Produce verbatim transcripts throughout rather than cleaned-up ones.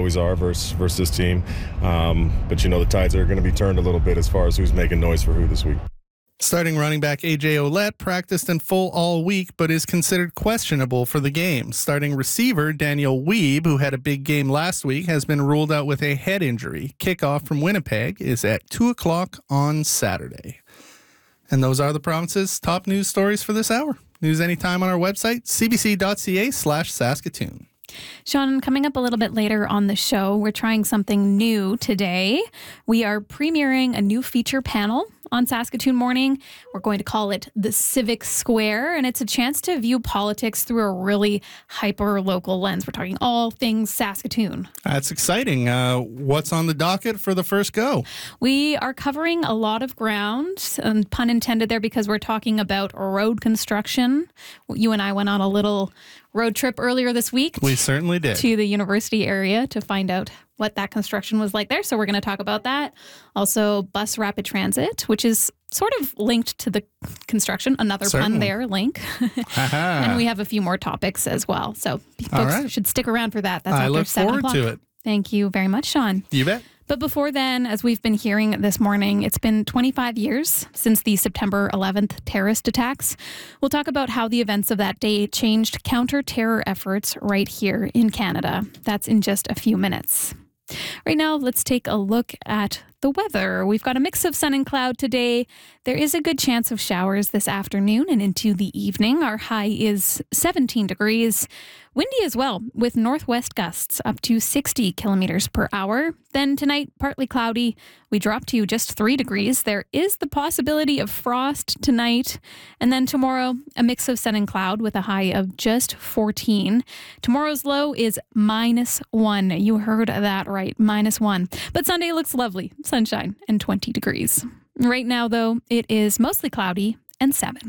always are versus, versus this team. Um, but, you know, the tides are going to be turned a little bit as far as who's making noise for who this week. Starting running back A J Ouellette practiced in full all week but is considered questionable for the game. Starting receiver Daniel Weeb, who had a big game last week, has been ruled out with a head injury. Kickoff from Winnipeg is at two o'clock on Saturday. And those are the province's top news stories for this hour. News anytime on our website, c b c dot c a slash Saskatoon. Sean, coming up a little bit later on the show, we're trying something new today. We are premiering a new feature panel on Saskatoon Morning. We're going to call it the Civic Square, and it's a chance to view politics through a really hyper-local lens. We're talking all things Saskatoon. That's exciting. Uh, what's on the docket for the first go? We are covering a lot of ground, and pun intended there, because we're talking about road construction. You and I went on a little road trip earlier this week. We certainly did. To the university area to find out what that construction was like there. So we're going to talk about that. Also, bus rapid transit, which is sort of linked to the construction. Another Certainly. pun there, link. And we have a few more topics as well. So folks right. should stick around for that. That's I after look seven forward o'clock. to it. Thank you very much, Sean. You bet. But before then, as we've been hearing this morning, it's been twenty-five years since the September eleventh terrorist attacks. We'll talk about how the events of that day changed counter-terror efforts right here in Canada. That's in just a few minutes. Right now, let's take a look at the weather. We've got a mix of sun and cloud today. There is a good chance of showers this afternoon and into the evening. Our high is seventeen degrees. Windy as well, with northwest gusts up to sixty kilometers per hour. Then tonight, partly cloudy. We drop to just three degrees. There is the possibility of frost tonight. And then tomorrow, a mix of sun and cloud with a high of just fourteen. Tomorrow's low is minus one. You heard that right, minus one. But Sunday looks lovely, sunshine and twenty degrees. Right now, though, it is mostly cloudy and seven.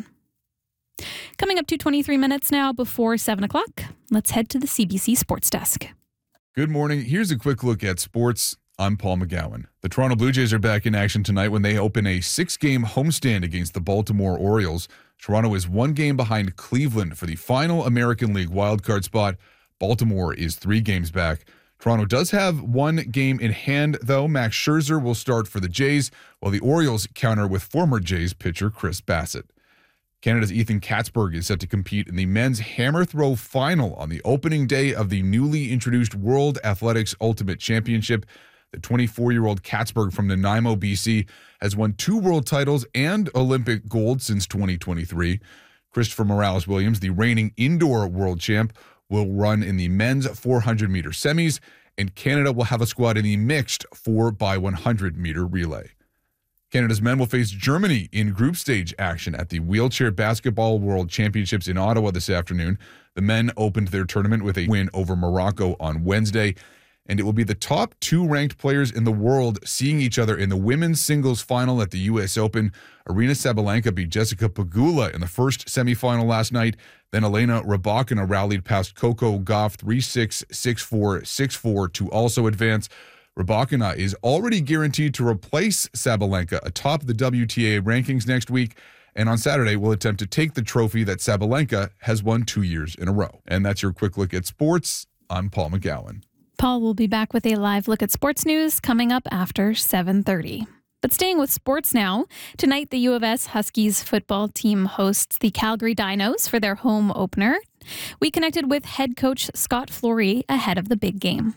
Coming up to twenty-three minutes now before seven o'clock. Let's head to the C B C Sports Desk. Good morning. Here's a quick look at sports. I'm Paul McGowan. The Toronto Blue Jays are back in action tonight when they open a six-game homestand against the Baltimore Orioles. Toronto is one game behind Cleveland for the final American League wildcard spot. Baltimore is three games back. Toronto does have one game in hand, though. Max Scherzer will start for the Jays, while the Orioles counter with former Jays pitcher Chris Bassett. Canada's Ethan Katzberg is set to compete in the men's hammer throw final on the opening day of the newly introduced World Athletics Ultimate Championship. The twenty-four-year-old Katzberg from Nanaimo, B C, has won two world titles and Olympic gold since twenty twenty-three. Christopher Morales-Williams, the reigning indoor world champ, will run in the men's four hundred meter semis, and Canada will have a squad in the mixed four by one hundred meter relay. Canada's men will face Germany in group stage action at the Wheelchair Basketball World Championships in Ottawa this afternoon. The men opened their tournament with a win over Morocco on Wednesday, and it will be the top two ranked players in the world seeing each other in the women's singles final at the U S Open. Aryna Sabalenka beat Jessica Pegula in the first semifinal last night. Then Elena Rybakina rallied past Coco Gauff three six, six four, six four to also advance. Rybakina is already guaranteed to replace Sabalenka atop the W T A rankings next week, and on Saturday will attempt to take the trophy that Sabalenka has won two years in a row. And that's your quick look at sports. I'm Paul McGowan. Paul will be back with a live look at sports news coming up after seven thirty. But staying with sports now, tonight the U of S Huskies football team hosts the Calgary Dinos for their home opener. We connected with head coach Scott Flory ahead of the big game.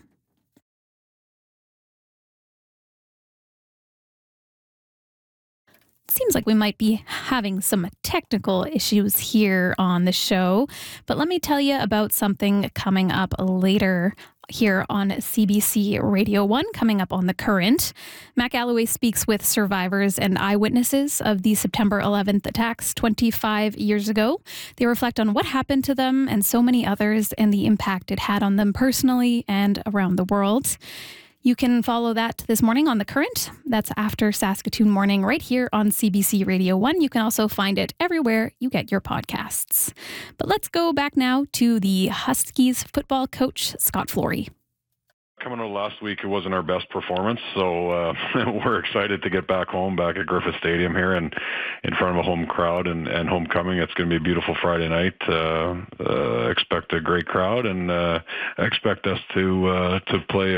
Seems like we might be having some technical issues here on the show, but let me tell you about something coming up later here on C B C Radio one, coming up on The Current. Mac Alloway speaks with survivors and eyewitnesses of the September eleventh attacks twenty-five years ago. They reflect on what happened to them and so many others and the impact it had on them personally and around the world. You can follow that this morning on The Current. That's after Saskatoon Morning right here on C B C Radio one. You can also find it everywhere you get your podcasts. But let's go back now to the Huskies football coach, Scott Flory. Coming out last week, it wasn't our best performance, so uh, we're excited to get back home, back at Griffith Stadium here and in front of a home crowd and, and homecoming. It's going to be a beautiful Friday night. Uh, uh, expect a great crowd and uh, expect us to uh, to play